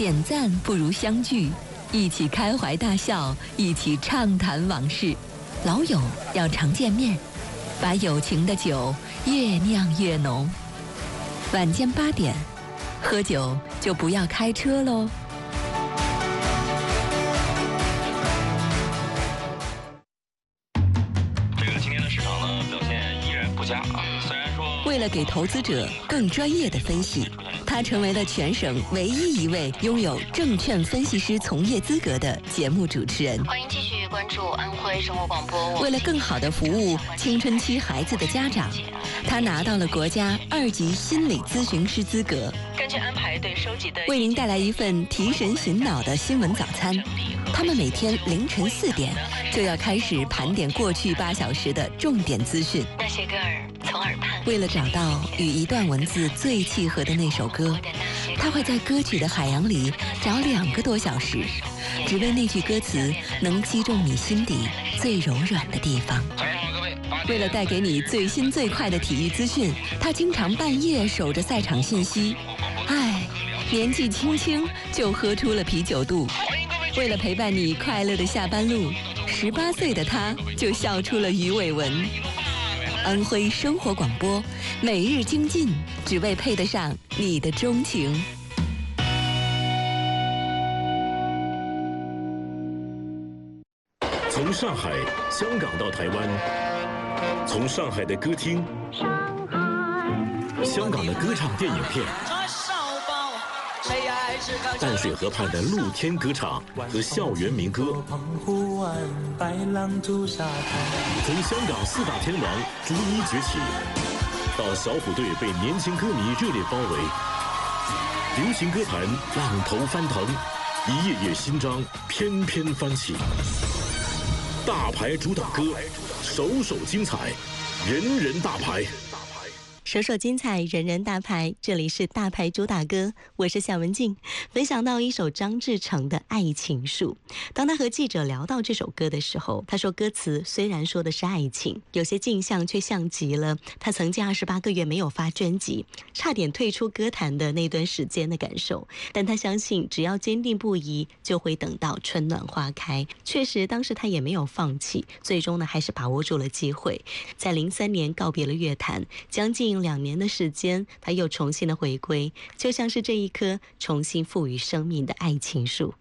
点赞不如相聚，一起开怀大笑，一起畅谈往事。老友要常见面，把友情的酒越酿越浓。晚间8点，喝酒就不要开车喽。 今天的市场呢表现依然不佳啊，虽然说为了给投资者更专业的分析，他成为了全省唯一一位拥有证券分析师从业资格的节目主持人。 欢迎继续关注安徽生活广播。 为了更好地服务青春期孩子的家长，他拿到了国家2级心理咨询师资格。 根据安排对收集的， 为您带来一份提神醒脑的新闻早餐。他们每天凌晨4点就要开始盘点过去8小时的重点资讯。 那些歌儿从耳畔， 为了找到与一段文字最契合的那首歌，他会在歌曲的海洋里找2个多小时，只为那句歌词能击中你心底最柔软的地方。为了带给你最新最快的体育资讯，他经常半夜守着赛场信息。唉，年纪轻轻就喝出了啤酒肚。为了陪伴你快乐的下班路，18岁的他就笑出了鱼尾纹。安徽生活广播，每日精进，只为配得上你的钟情。 从上海、香港到台湾，从上海的歌厅，香港的歌唱电影片，淡水河畔的露天歌唱和校园民歌，从香港4大天王逐一崛起，到小虎队被年轻歌迷热烈包围，流行歌坛浪头翻腾，一页页新章翩翩翻起。大牌主打歌，首首精彩，人人大牌。 首首精彩，人人大牌。这里是大牌主打歌，我是夏文静。分享到一首张志成的《爱情树》。当他和记者聊到这首歌的时候，他说歌词虽然说的是爱情，有些镜像却像极了他曾经28个月没有发专辑，差点退出歌坛的那段时间的感受。但他相信只要坚定不移，就会等到春暖花开。确实当时他也没有放弃，最终呢还是把握住了机会，在03年告别了乐坛，将近2年的时间，他又重新的回归，就像是这一棵重新赋予生命的爱情树。